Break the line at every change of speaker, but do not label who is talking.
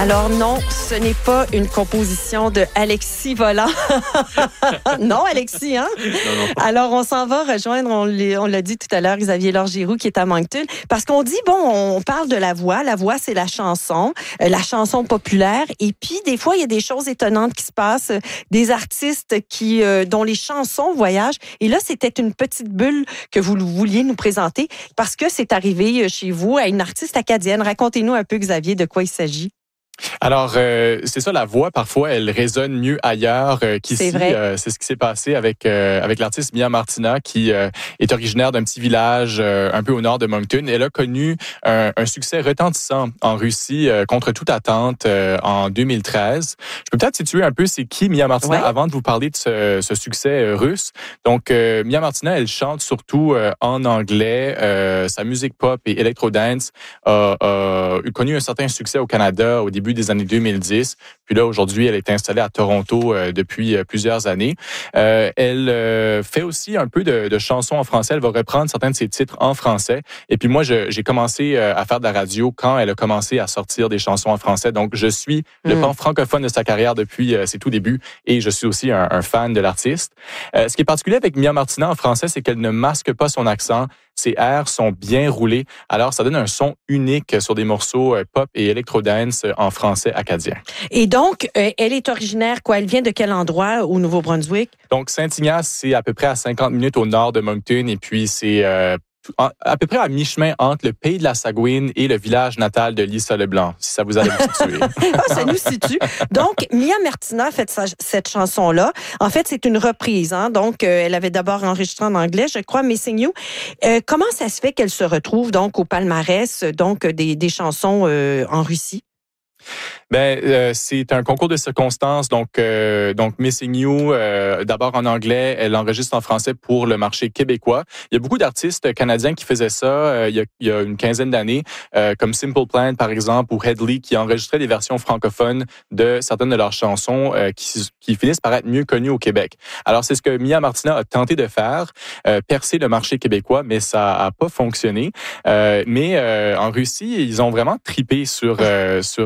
Alors non, ce n'est pas une composition de Alexis Volant. Non, Alexis, hein?
Non.
Alors, on s'en va rejoindre, on l'a dit tout à l'heure, Xavier Lorgiroux qui est à Moncton. Parce qu'on dit, bon, on parle de la voix. La voix, c'est la chanson populaire. Et puis, des fois, il y a des choses étonnantes qui se passent. Des artistes dont les chansons voyagent. Et là, c'était une petite bulle que vous vouliez nous présenter parce que c'est arrivé chez vous à une artiste acadienne. Racontez-nous un peu, Xavier, de quoi il s'agit.
Alors, c'est ça, la voix, parfois, elle résonne mieux ailleurs qu'ici.
C'est vrai.
C'est ce qui s'est passé avec l'artiste Mia Martina, qui est originaire d'un petit village un peu au nord de Moncton. Elle a connu un succès retentissant en Russie contre toute attente en 2013. Je peux peut-être situer un peu c'est qui Mia Martina avant de vous parler de ce succès russe. Donc, Mia Martina, elle chante surtout en anglais. Sa musique pop et électro-dance a connu un certain succès au Canada au début des années 2010. Puis là, aujourd'hui, elle est installée à Toronto depuis plusieurs années. Elle fait aussi un peu de chansons en français. Elle va reprendre certains de ses titres en français. Et puis moi, j'ai commencé à faire de la radio quand elle a commencé à sortir des chansons en français. Donc, je suis le pan francophone de sa carrière depuis ses tout débuts et je suis aussi un fan de l'artiste. Ce qui est particulier avec Mia Martina en français, c'est qu'elle ne masque pas son accent. Ses airs sont bien roulés. Alors, ça donne un son unique sur des morceaux pop et électro-dance en français acadien.
Et donc, elle est originaire, elle vient de quel endroit au Nouveau-Brunswick?
Donc, Saint-Ignace, c'est à peu près à 50 minutes au nord de Moncton et puis c'est à peu près à mi-chemin entre le pays de la Sagouine et le village natal de Lisa-Leblanc, si ça vous a vous situer.
Ça nous situe. Donc, Mia Martina a fait cette chanson-là. En fait, c'est une reprise. Hein? Donc, elle avait d'abord enregistré en anglais, je crois, Missing You. Comment ça se fait qu'elle se retrouve donc au palmarès donc des chansons en Russie?
C'est un concours de circonstances. Donc Missing You, d'abord en anglais, elle enregistre en français pour le marché québécois. Il y a beaucoup d'artistes canadiens qui faisaient ça il y a une quinzaine d'années, comme Simple Plan, par exemple, ou Headley, qui enregistraient des versions francophones de certaines de leurs chansons qui finissent par être mieux connues au Québec. Alors, c'est ce que Mia Martina a tenté de faire, percer le marché québécois, mais ça a pas fonctionné. Mais en Russie, ils ont vraiment tripé sur